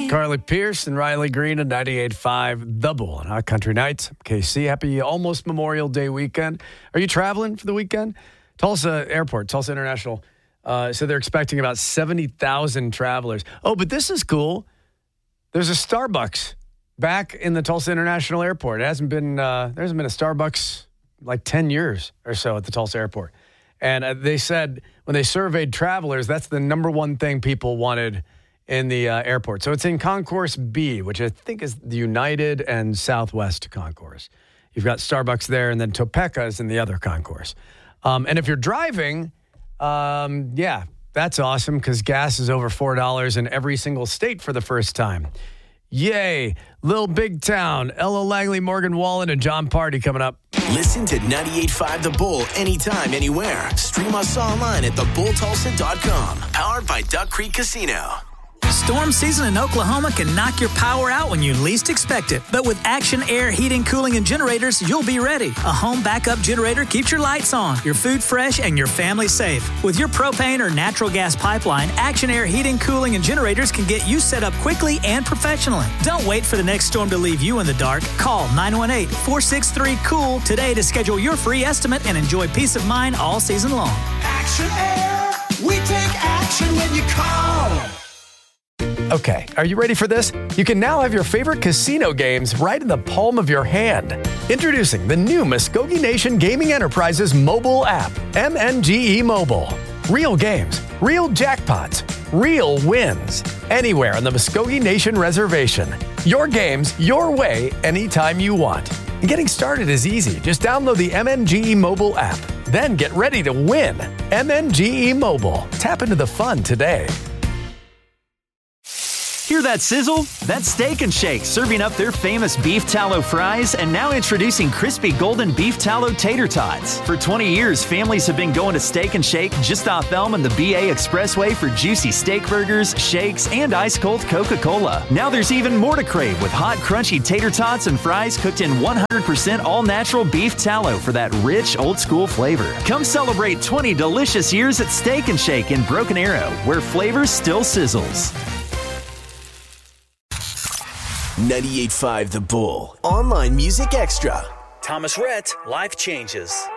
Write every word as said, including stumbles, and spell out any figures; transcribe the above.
Carly Pierce and Riley Green at ninety-eight point five The Bull on Hot Country Nights. K C, happy almost Memorial Day weekend. Are you traveling for the weekend? Tulsa Airport, Tulsa International. Uh, so they're expecting about seventy thousand travelers. Oh, but this is cool. There's a Starbucks back in the Tulsa International Airport. It hasn't been, uh, there hasn't been a Starbucks like ten years or so at the Tulsa Airport. And uh, they said when they surveyed travelers, that's the number one thing people wanted in the uh, airport. So it's in Concourse B, which I think is the United and Southwest Concourse. You've got Starbucks there, and then Topeka is in the other concourse. Um, and if you're driving, um, yeah, that's awesome because gas is over four dollars in every single state for the first time. Yay. Little Big Town. Ella Langley, Morgan Wallen, and John Party coming up. Listen to ninety-eight point five The Bull anytime, anywhere. Stream us online at the bull tulsa dot com. Powered by Duck Creek Casino. Storm season in Oklahoma can knock your power out when you least expect it. But with Action Air Heating, Cooling, and Generators, you'll be ready. A home backup generator keeps your lights on, your food fresh, and your family safe. With your propane or natural gas pipeline, Action Air Heating, Cooling, and Generators can get you set up quickly and professionally. Don't wait for the next storm to leave you in the dark. Call nine one eight, four six three, C O O L today to schedule your free estimate and enjoy peace of mind all season long. Action Air, we take action when you call. Okay, are you ready for this? You can now have your favorite casino games right in the palm of your hand. Introducing the new Muskogee Nation Gaming Enterprises mobile app, M N G E Mobile. Real games, real jackpots, real wins. Anywhere on the Muskogee Nation Reservation. Your games, your way, anytime you want. And getting started is easy. Just download the M N G E Mobile app. Then get ready to win. M N G E Mobile. Tap into the fun today. Hear that sizzle? That's Steak and Shake serving up their famous beef tallow fries and now introducing crispy golden beef tallow tater tots. For twenty years, families have been going to Steak and Shake just off Elm and the B A Expressway for juicy steak burgers, shakes, and ice-cold Coca-Cola. Now there's even more to crave with hot, crunchy tater tots and fries cooked in one hundred percent all-natural beef tallow for that rich, old-school flavor. Come celebrate twenty delicious years at Steak and Shake in Broken Arrow, where flavor still sizzles. ninety-eight point five The Bull. Online Music Extra. Thomas Rhett, Life Changes.